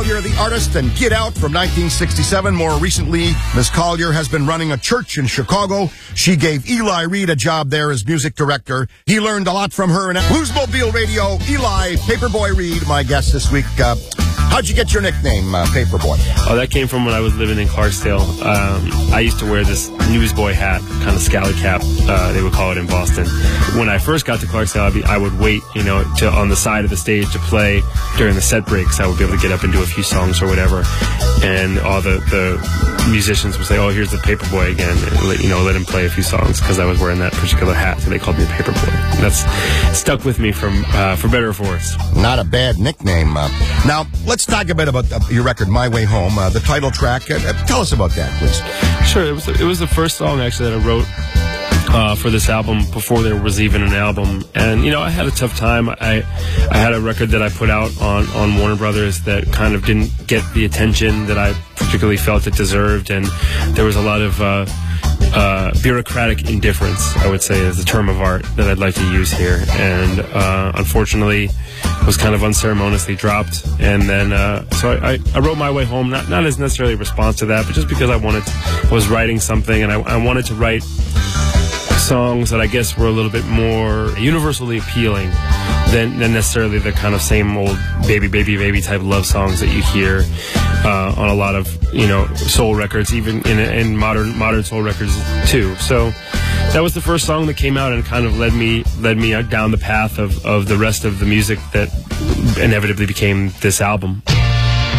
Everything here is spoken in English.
Collier, the artist, and Get Out from 1967. More recently, Miss Collier has been running a church in Chicago. She gave Eli Reed a job there as music director. He learned a lot from her. And at Bluesmobile Radio, Eli Paperboy Reed, my guest this week. How'd you get your nickname, Paperboy? Oh, that came from when I was living in Clarksdale. I used to wear this newsboy hat, kind of scally cap, they would call it in Boston. When I first got to Clarksdale, I would wait, on the side of the stage to play during the set breaks. I would be able to get up and do a few songs or whatever. And all the musicians would say, "Oh, here's the Paperboy again." And let him play a few songs because I was wearing that particular hat. So they called me Paperboy. That's stuck with me for better or for worse. Not a bad nickname. Now, let's talk a bit about your record, My Way Home, the title track. Tell us about that, please. Sure. It was the first song, actually, that I wrote for this album before there was even an album. And, I had a tough time. I had a record that I put out on Warner Brothers that kind of didn't get the attention that I particularly felt it deserved. And there was a lot of bureaucratic indifference, I would say, is the term of art that I'd like to use here. And unfortunately, was kind of unceremoniously dropped. And then so I wrote My Way Home, not as necessarily a response to that, but just because I was writing something, and I wanted to write songs that I guess were a little bit more universally appealing than necessarily the kind of same old baby type love songs that you hear on a lot of soul records, even in modern soul records too. So that was the first song that came out and kind of led me down the path of the rest of the music that inevitably became this album.